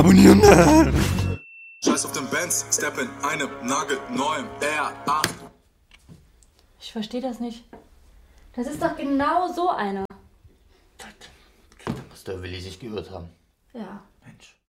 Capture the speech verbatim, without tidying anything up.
abonnieren. Scheiß auf den Benz, step in einem nagelneuen R acht. Ich verstehe das nicht. Das ist doch genau so einer. Da muss der Willi sich geirrt haben. Ja. Mensch.